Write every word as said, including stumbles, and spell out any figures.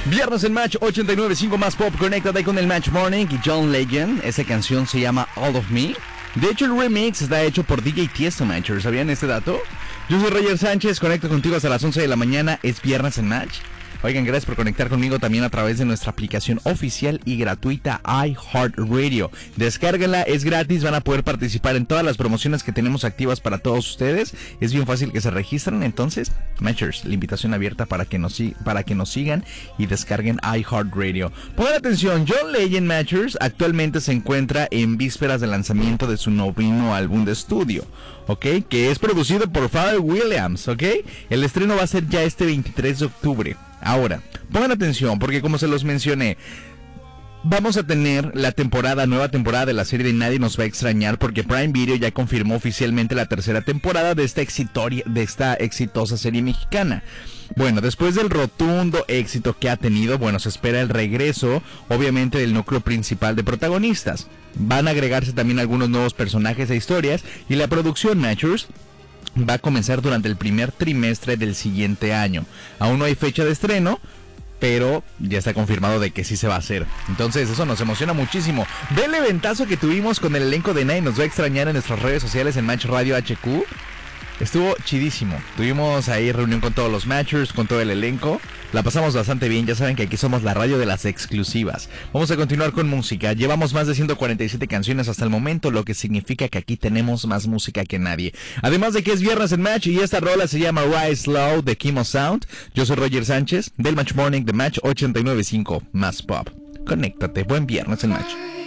Viernes en Match ochenta y nueve punto cinco más pop. Conéctate con el Match Morning y John Legend. Esa canción se llama All of Me. De hecho, el remix está hecho por D J Tiesto, Matchers. ¿Sabían este dato? Yo soy Roger Sánchez. Conecto contigo hasta las once de la mañana. Es viernes en Match. Oigan, gracias por conectar conmigo también a través de nuestra aplicación oficial y gratuita iHeartRadio. Descárguenla, es gratis, van a poder participar en todas las promociones que tenemos activas para todos ustedes. Es bien fácil que se registren, entonces, Matchers, la invitación abierta para que nos, para que nos sigan y descarguen iHeartRadio. Pongan atención, John Legend, Matchers actualmente se encuentra en vísperas del lanzamiento de su noveno álbum de estudio, ¿ok? Que es producido por Pharrell Williams, ¿ok? El estreno va a ser ya este veintitrés de octubre. Ahora, pongan atención porque como se los mencioné, vamos a tener la temporada, nueva temporada de la serie de Nadie Nos Va a Extrañar, porque Prime Video ya confirmó oficialmente la tercera temporada de esta, exitoria, de esta exitosa serie mexicana. Bueno, después del rotundo éxito que ha tenido, bueno, se espera el regreso, obviamente, del núcleo principal de protagonistas. Van a agregarse también algunos nuevos personajes e historias, y la producción, Matchers, va a comenzar durante el primer trimestre del siguiente año. Aún no hay fecha de estreno, pero ya está confirmado de que sí se va a hacer. Entonces eso nos emociona muchísimo. Ve el eventazo que tuvimos con el elenco de Nadie Nos Va a Extrañar en nuestras redes sociales en Match Radio H Q. Estuvo chidísimo. Tuvimos ahí reunión con todos los Matchers, con todo el elenco. La pasamos bastante bien. Ya saben que aquí somos la radio de las exclusivas. Vamos a continuar con música. Llevamos más de ciento cuarenta y siete canciones hasta el momento, lo que significa que aquí tenemos más música que nadie. Además de que es viernes en Match y esta rola se llama Rise Slow de Kimo Sound. Yo soy Roger Sánchez del Match Morning de Match ochenta y nueve punto cinco más pop. Conéctate. Buen viernes en Match.